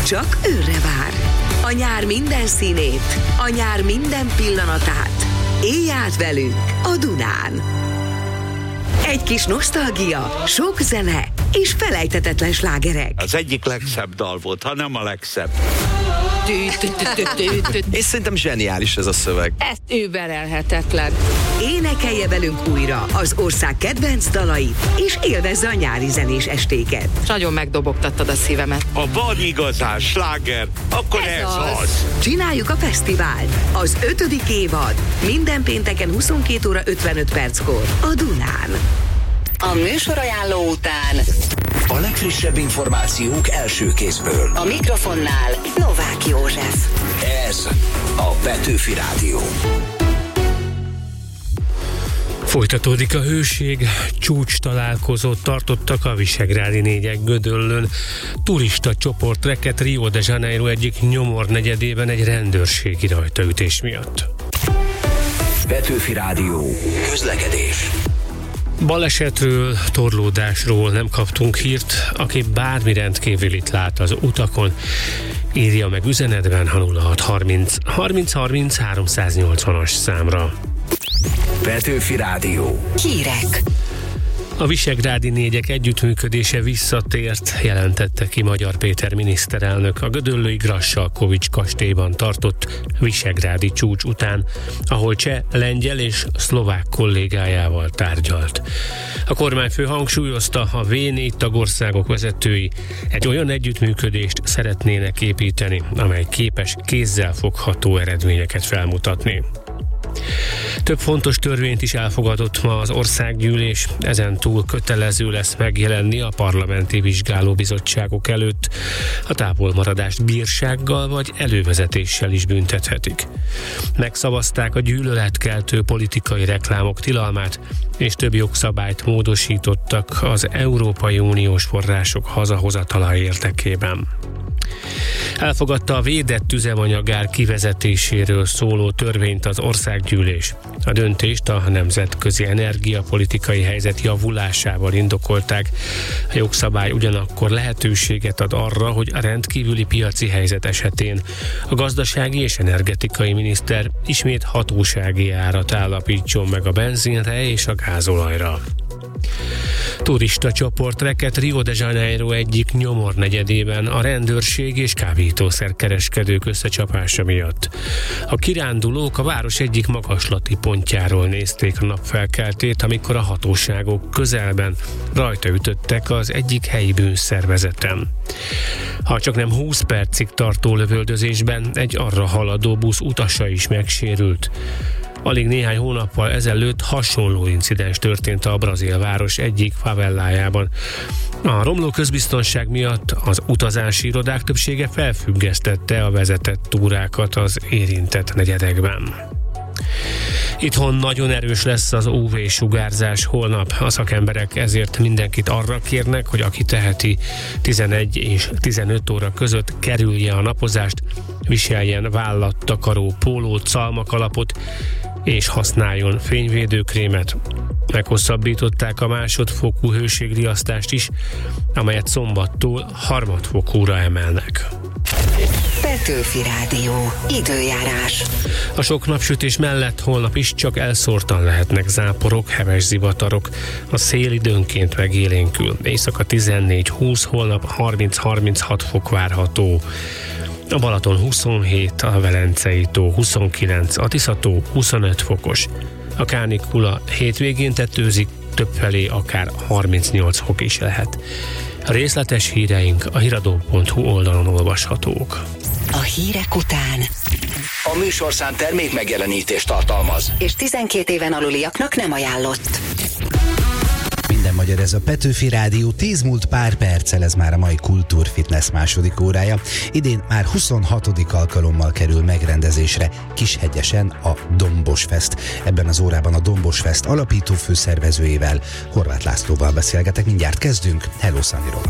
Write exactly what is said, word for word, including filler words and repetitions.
csak őre vár. A nyár minden színét, a nyár minden pillanatát. Élj át velünk a Dunán! Egy kis nosztalgia, sok zene és felejthetetlen slágerek. Az egyik legszebb dal volt, ha nem a legszebb. És szerintem zseniális ez a szöveg. Ez überelhetetlen. Énekelje velünk újra az ország kedvenc dalait, és élvezze a nyári zenés estéket. Nagyon megdobogtattad a szívemet. Ha van igazán sláger, akkor ez, Ez ez az. az. Csináljuk a fesztivált. Az ötödik évad. Minden pénteken huszonkettő óra ötvenöt perckor a Dunán. A műsorajánló után A legfrissebb információk első kézből. a mikrofonnál Novák József. Ez a Petőfi Rádió. Folytatódik a hőség, csúcs találkozót tartottak a visegrádi négyek Gödöllőn. Turista csoport rekedt Rio de Janeiro egyik nyomornegyedében egy rendőrségi rajtaütés miatt. Petőfi Rádió. Közlekedés. Balesetről, torlódásról nem kaptunk hírt, aki bármi rendkívülit lát az utakon, írja meg üzenetben a nulla hat harminc harminc harminc háromszáznyolcvanas számra. Petőfi Rádió. Hírek. A visegrádi négyek együttműködése visszatért, jelentette ki Magyar Péter miniszterelnök a gödöllői Grassalkovich kastélyban tartott visegrádi csúcs után, ahol cseh, lengyel és szlovák kollégájával tárgyalt. A kormányfő hangsúlyozta, a vé négy tagországok vezetői egy olyan együttműködést szeretnének építeni, amely képes kézzelfogható eredményeket felmutatni. Több fontos törvényt is elfogadott ma az országgyűlés, ezen túl kötelező lesz megjelenni a parlamenti vizsgálóbizottságok előtt. A távolmaradást bírsággal vagy elővezetéssel is büntethetik. Megszavazták a gyűlöletkeltő politikai reklámok tilalmát, és több jogszabályt módosítottak az Európai Uniós források hazahozatala érdekében. Elfogadta a védett üzemanyagár kivezetéséről szóló törvényt az országgyűlés. A döntést a nemzetközi energiapolitikai helyzet javulásával indokolták. A jogszabály ugyanakkor lehetőséget ad arra, hogy a rendkívüli piaci helyzet esetén a gazdasági és energetikai miniszter ismét hatósági árat állapítson meg a benzinre és a gázolajra. Turista csoport rekedt Rio de Janeiro egyik nyomornegyedében a rendőrség és kábítószerkereskedők összecsapása miatt. A kirándulók a város egyik magaslati pontjáról nézték a napfelkeltét, amikor a hatóságok közelben rajtaütöttek az egyik helyi bűnszervezeten. Ha csak nem húsz percig tartó lövöldözésben egy arra haladó busz utasa is megsérült. Alig néhány hónappal ezelőtt hasonló incidens történt a brazil város egyik favellájában. A romló közbiztonság miatt az utazási irodák többsége felfüggesztette a vezetett túrákat az érintett negyedekben. Itthon nagyon erős lesz az ú vé-sugárzás holnap. A szakemberek ezért mindenkit arra kérnek, hogy aki teheti tizenegy és tizenöt óra között kerülje a napozást, viseljen vállattakaró pólót, szalmakalapot és használjon fényvédőkrémet. Meghosszabbították a másodfokú hőségriasztást is, amelyet szombattól harmadfokúra emelnek. Petőfi Rádió. Időjárás. A sok napsütés mellett holnap is csak elszórtan lehetnek záporok, heves zivatarok. A szél időnként megélénkül. Éjszaka tizennégy-húsz, holnap harminc-harminchat fok várható. A Balaton huszonhét, a Velencei tó huszonkilenc, a Tisza-tó huszonöt fokos. A kánikula hétvégén tetőzik, többfelé akár harmincnyolc fok is lehet. A részletes híreink a híradó pont hu oldalon olvashatók. A hírek után A műsorszám termék megjelenítést tartalmaz. és tizenkét éven aluliaknak nem ajánlott. Minden magyar, ez a Petőfi Rádió, tíz múlt pár perccel, ez már a mai Kultúrfitness második órája. Idén már huszonhatodik alkalommal kerül megrendezésre Kishegyesen a Dombos Fest. Ebben az órában a Dombos Fest alapító főszervezőjével, Horváth Lászlóval beszélgetek. Mindjárt kezdünk. Hello, Szanyi Roland.